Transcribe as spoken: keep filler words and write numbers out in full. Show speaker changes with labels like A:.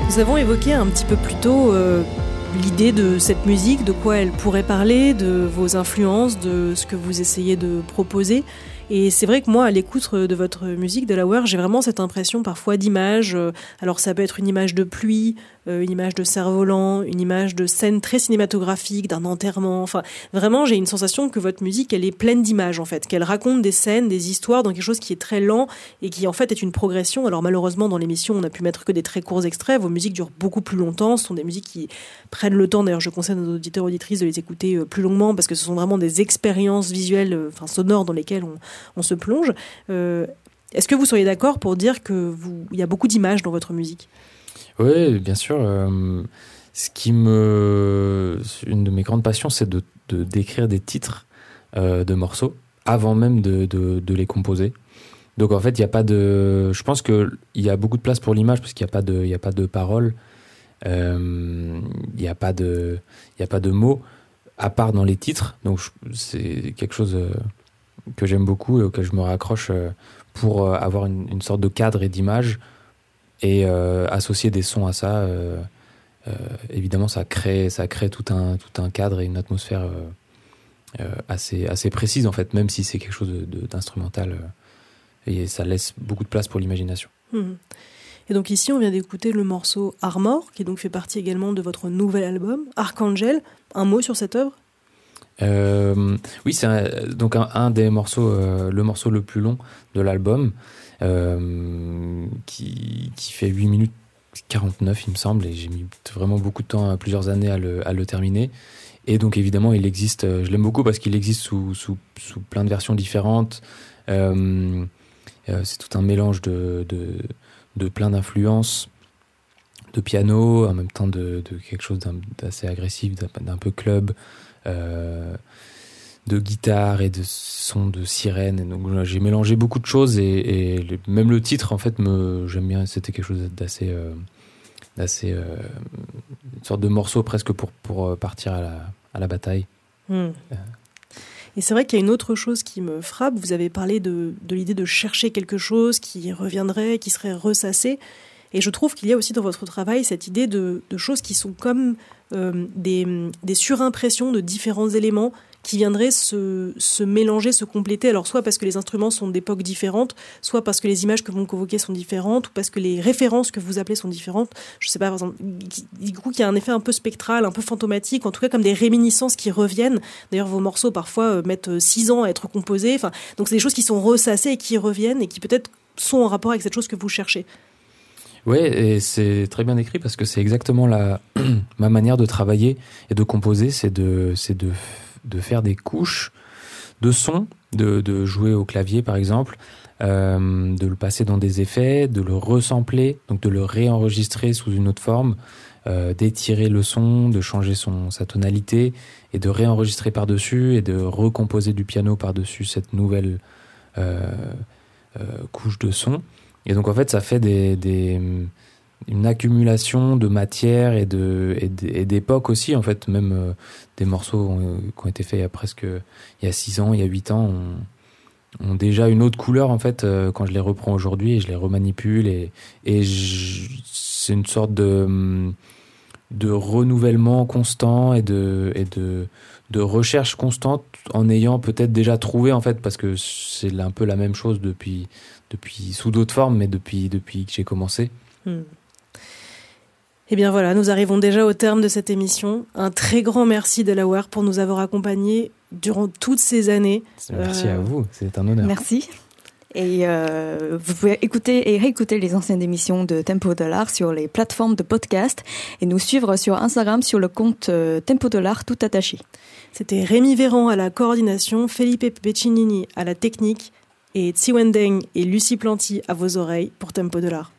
A: Nous avons évoqué un petit peu plus tôt euh, l'idée de cette musique, de quoi elle pourrait parler, de vos influences, de ce que vous essayez de proposer. Et c'est vrai que moi, à l'écoute de votre musique, Delaware, j'ai vraiment cette impression parfois d'image. Alors ça peut être une image de pluie, une image de cerf-volant, une image de scène très cinématographique, d'un enterrement. Enfin, vraiment, j'ai une sensation que votre musique, elle est pleine d'images, en fait, qu'elle raconte des scènes, des histoires dans quelque chose qui est très lent et qui, en fait, est une progression. Alors malheureusement, dans l'émission, on a pu mettre que des très courts extraits. Vos musiques durent beaucoup plus longtemps. Ce sont des musiques qui prennent le temps. D'ailleurs, je conseille à nos auditeurs et auditrices de les écouter plus longuement parce que ce sont vraiment des expériences visuelles, enfin sonores, dans lesquelles on on se plonge. Euh, est-ce que vous seriez d'accord pour dire qu'il y a beaucoup d'images dans votre musique ?
B: Oui, bien sûr. Euh, ce qui me, une de mes grandes passions, c'est de, de d'écrire des titres euh, de morceaux avant même de, de, de les composer. Donc en fait, il y a pas de. Je pense que il y a beaucoup de place pour l'image parce qu'il y a pas de, il y a pas de paroles, euh, il y a pas de, il y a pas de mots à part dans les titres. Donc je, c'est quelque chose euh, que j'aime beaucoup et auquel je me raccroche euh, pour euh, avoir une, une sorte de cadre et d'image. Et euh, associer des sons à ça, euh, euh, évidemment, ça crée, ça crée tout un, tout un cadre et une atmosphère euh, euh, assez, assez précise, en fait, même si c'est quelque chose de, de, d'instrumental. Euh, et ça laisse beaucoup de place pour l'imagination.
A: Mmh. Et donc ici, on vient d'écouter le morceau Armor, qui donc fait partie également de votre nouvel album, Archangel. Un mot sur cette œuvre ?
B: euh, Oui, c'est un, donc un, un des morceaux, euh, le morceau le plus long de l'album. Euh, qui, qui fait huit minutes quarante-neuf, il me semble, et j'ai mis vraiment beaucoup de temps, plusieurs années à le, à le terminer. Et donc évidemment, il existe, je l'aime beaucoup parce qu'il existe sous, sous, sous plein de versions différentes. Euh, euh, c'est tout un mélange de, de, de plein d'influences, de piano, en même temps de, de quelque chose d'un, d'assez agressif, d'un, d'un peu club. Euh, de guitare et de sons de sirène. Et donc j'ai mélangé beaucoup de choses et, et le, même le titre en fait me j'aime bien. C'était quelque chose d'assez euh, d'assez euh, une sorte de morceau presque pour pour partir à la à la bataille.
A: Mmh. Euh. Et c'est vrai qu'il y a une autre chose qui me frappe. Vous avez parlé de de l'idée de chercher quelque chose qui reviendrait, qui serait ressassé. Et je trouve qu'il y a aussi dans votre travail cette idée de, de choses qui sont comme euh, des, des surimpressions de différents éléments qui viendraient se, se mélanger, se compléter. Alors soit parce que les instruments sont d'époques différentes, soit parce que les images que vous convoquez sont différentes, ou parce que les références que vous appelez sont différentes. Je sais pas, par exemple, du coup, qu'il y a un effet un peu spectral, un peu fantomatique, en tout cas comme des réminiscences qui reviennent. D'ailleurs, vos morceaux parfois euh, mettent six ans à être composés. Enfin, donc c'est des choses qui sont ressassées et qui reviennent et qui peut-être sont en rapport avec cette chose que vous cherchez.
B: Oui, et c'est très bien écrit parce que c'est exactement la ma manière de travailler et de composer, c'est de c'est de de faire des couches de sons, de de jouer au clavier par exemple, euh, de le passer dans des effets, de le resampler, donc de le réenregistrer sous une autre forme, euh, d'étirer le son, de changer son sa tonalité et de réenregistrer par-dessus et de recomposer du piano par-dessus cette nouvelle euh, euh, couche de son. Et donc en fait, ça fait des, des, une accumulation de matière et, de, et, de, et d'époque aussi. En fait, même euh, des morceaux ont, qui ont été faits il y a presque il y a six ans, il y a huit ans, ont, ont déjà une autre couleur en fait euh, quand je les reprends aujourd'hui et je les remanipule. Et, et je, c'est une sorte de, de renouvellement constant et de, et de, de recherche constante en ayant peut-être déjà trouvé en fait, parce que c'est un peu la même chose depuis... depuis sous d'autres formes, mais depuis, depuis que j'ai commencé.
A: Hmm. Eh bien voilà, nous arrivons déjà au terme de cette émission. Un très grand merci Delaware pour nous avoir accompagnés durant toutes ces années.
B: Merci euh... à vous, c'est un honneur.
C: Merci. Et euh, vous pouvez écouter et réécouter les anciennes émissions de Tempo Dollar sur les plateformes de podcast et nous suivre sur Instagram sur le compte euh, Tempo Dollar tout attaché.
A: C'était Rémi Véran à la coordination, Felipe Peccinini à la technique et Tsiwendeng et Lucie Planty à vos oreilles pour Tempo Dollar.